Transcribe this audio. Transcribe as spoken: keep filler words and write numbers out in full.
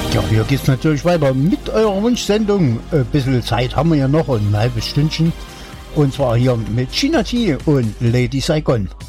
Ja, hier geht's natürlich weiter mit eurer Wunschsendung. Ein bisschen Zeit haben wir ja noch, ein halbes Stündchen. Und zwar hier mit China T und Lady Saigon.